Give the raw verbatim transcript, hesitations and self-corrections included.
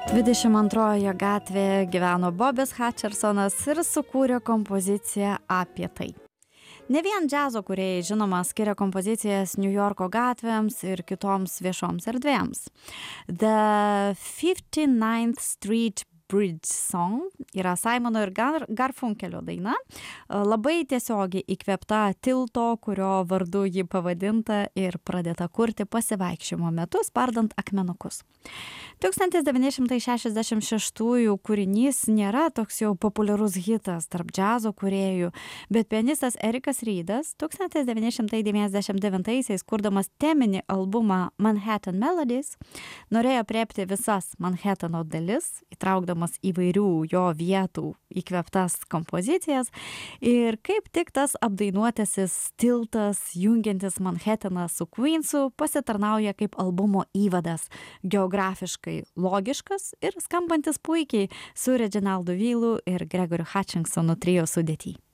dvidešimt antrojoje gatvėje gyveno Bobis Hutchersonas ir sukūrė kompoziciją apie tai. Ne vien džiazo kūrėjai, žinoma, skiria kompozicijas Niujorko gatvėms ir kitoms viešoms erdvėms. The fifty-ninth Street Bridge Song yra Simono ir Gar Garfunkelio daina, labai tiesiogiai įkvėpta tilto, kurio vardu ji pavadinta ir pradėta kurti pasivaikščiojimo metu, spardant akmenukus. tūkstantis devyni šimtai šešiasdešimt šeštųjų kūrinys nėra toks jau populiarus hitas tarp džiazo kūrėjų, bet pianistas Erikas Rydas tūkstantis devyni šimtai devyniasdešimt devintaisiais, kurdamas teminį albumą Manhattan Melodies, norėjo aprėpti visas Manhattano dalis, įtraukdamas įvairių jo vietų įkvėptas kompozicijas, ir kaip tik tas apdainuotasis tiltas jungiantis Manhattaną su Queensu pasitarnauja kaip albumo įvadas, geografiškai logiškas ir skambantis puikiai su Reginaldu Vylu ir Gregoriu Hutchinsonu trio sudėty.